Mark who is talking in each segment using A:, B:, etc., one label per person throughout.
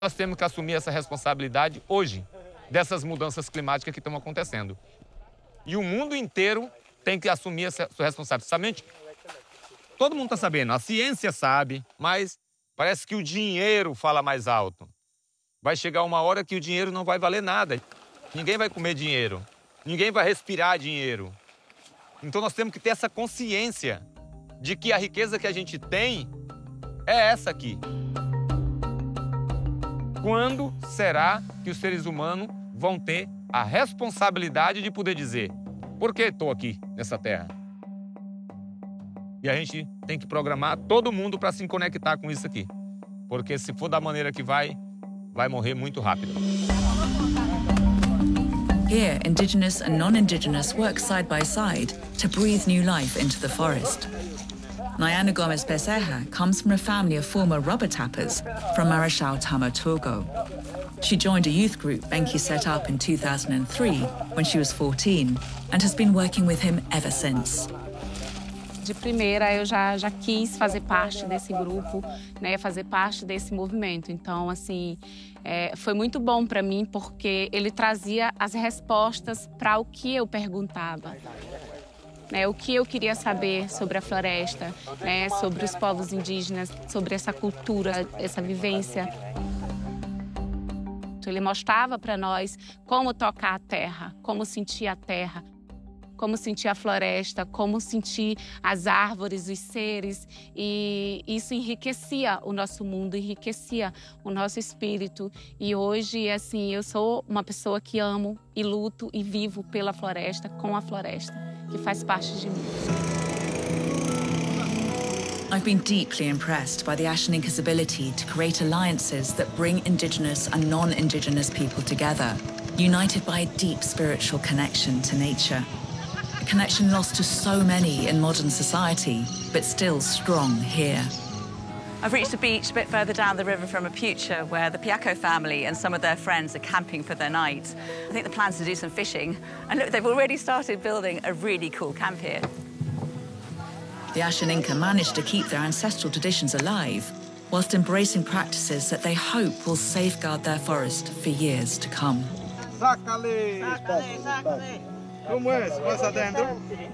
A: Nós temos que assumir essa responsabilidade hoje, dessas mudanças climáticas que estão acontecendo. E o mundo inteiro tem que assumir essa sua responsabilidade. Todo mundo está sabendo, a ciência sabe, mas parece que o dinheiro fala mais alto. Vai chegar uma hora que o dinheiro não vai valer nada. Ninguém vai comer dinheiro. Ninguém vai respirar dinheiro. Então nós temos que ter essa consciência de que a riqueza que a gente tem é essa aqui. Quando será que os seres humanos vão ter a responsabilidade de poder dizer por que estou aqui nessa terra? E a gente tem que programar todo mundo para se conectar com isso aqui. Porque se for da maneira que vai morrer muito rápido.
B: Here, indigenous and non-indigenous work side by side to breathe new life into the forest. Nyana Gomes Becerra comes from a family of former rubber tappers from Marechal Tama, Togo. She joined a youth group Benki set up in 2003 when she was 14 and has been working with him ever since.
C: De primeira, eu já quis fazer parte desse grupo, né, fazer parte desse movimento. Então, assim, foi muito bom para mim porque ele trazia as respostas para o que eu perguntava. Né, o que eu queria saber sobre a floresta, né, sobre os povos indígenas, sobre essa cultura, essa vivência. Ele mostrava para nós como tocar a terra, como sentir a terra, como sentir a floresta, como sentir as árvores, os seres. E isso enriquecia o nosso mundo, enriquecia o nosso espírito. E hoje, assim, eu sou uma pessoa que amo e luto e vivo pela floresta, com a floresta, que faz parte de mim.
B: I've been deeply impressed by the Ashaninka's ability to create alliances that bring indigenous and non-indigenous people together, united by a deep spiritual connection to nature. A connection lost to so many in modern society, but still strong here.
D: I've reached a beach a bit further down the river from Apucha where the Piaco family and some of their friends are camping for their night. I think the plan's to do some fishing. And look, they've already started building a really cool camp here.
B: The Ashaninka managed to keep their ancestral traditions alive, whilst embracing practices that they hope will safeguard their forest for years to come.
E: Sácale! Como es? ¿Vas adentro?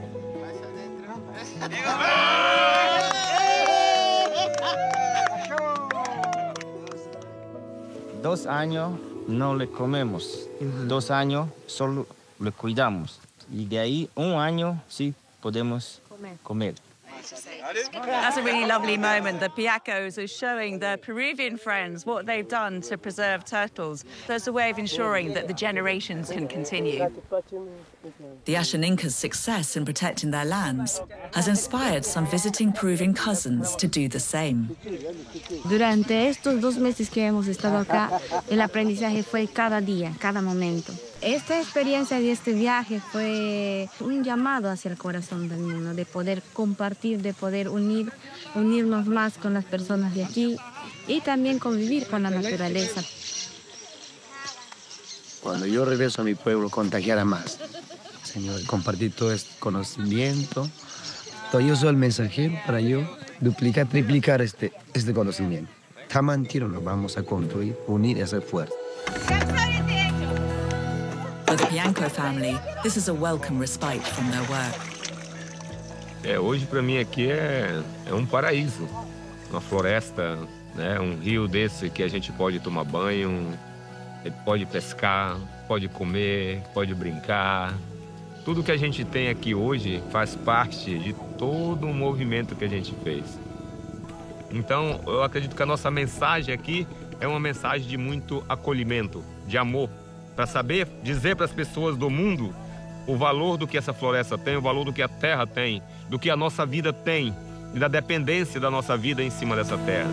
F: 2 años no le comemos, 2 años solo le cuidamos. Y de ahí 1 año sí podemos comer.
D: That's a really lovely moment. The Piacos are showing their Peruvian friends what they've done to preserve turtles. There's a way of ensuring that the generations can continue.
B: The Ashaninka's success in protecting their lands has inspired some visiting Peruvian cousins to do the same.
G: Durante estos 2 meses que hemos estado acá, el aprendizaje fue cada día, cada momento. Esta experiencia de este viaje fue un llamado hacia el corazón del mundo, de poder compartir, de poder unirnos más con las personas de aquí y también convivir con la naturaleza.
H: Cuando yo regreso a mi pueblo, contagiar a más. Señor, compartir todo este conocimiento. Yo soy el mensajero para yo duplicar, triplicar este conocimiento. Tamantiro lo vamos a construir, unir esa fuerza.
B: For the Pianco family, this is a welcome respite from their work.
A: Hoje para mim aqui é paraíso. Uma floresta, né? Um rio desse que a gente pode tomar banho, pode pescar, pode comer, pode brincar. Tudo que a gente tem aqui hoje faz parte de todo o movimento que a gente fez. Então, eu acredito que a nossa mensagem aqui é uma mensagem de muito acolhimento, de amor, para saber dizer para as pessoas do mundo o valor do que essa floresta tem, o valor do que a terra tem, do que a nossa vida tem e da dependência da nossa vida em cima dessa terra.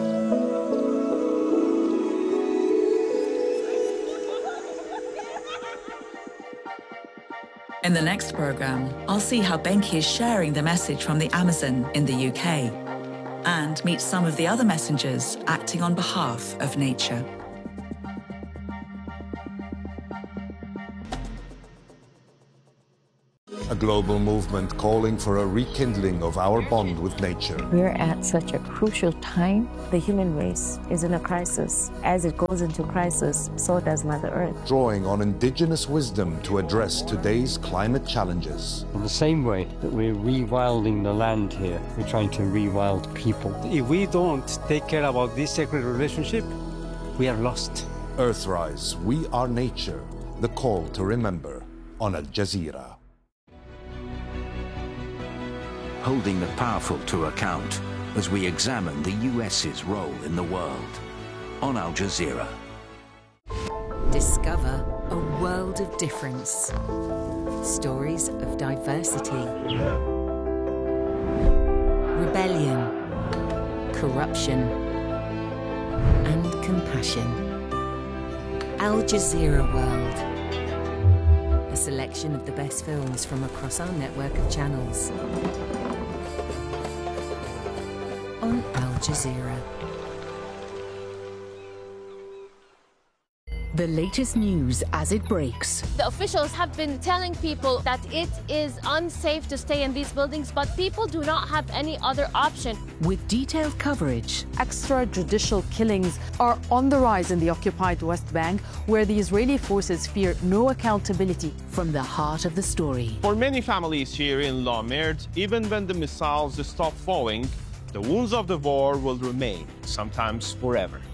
B: In the next program, I'll see how Benki is sharing the message from the Amazon in the UK and meet some of the other messengers acting on behalf of nature.
I: a global movement calling for a rekindling of our bond with nature.
J: We're at such a crucial time. The human race is in a crisis. As it goes into crisis, so does Mother Earth.
I: Drawing on indigenous wisdom to address today's climate challenges.
K: In the same way that we're rewilding the land here, we're trying to rewild people.
L: If we don't take care about this sacred relationship, we are lost.
I: Earthrise, We Are Nature. The call to remember on Al Jazeera.
M: Holding the powerful to account as we examine the US's role in the world on Al Jazeera.
N: Discover a world of difference. Stories of diversity, rebellion, corruption, and compassion. Al Jazeera World. A selection of the best films from across our network of channels. On Al Jazeera. The latest news as it breaks.
O: The officials have been telling people that it is unsafe to stay in these buildings, but people do not have any other option.
N: With detailed coverage.
P: Extrajudicial killings are on the rise in the occupied West Bank, where the Israeli forces fear no accountability.
N: From the heart of the story.
Q: For many families here in La Merde, even when the missiles stop falling, the wounds of the war will remain, sometimes forever.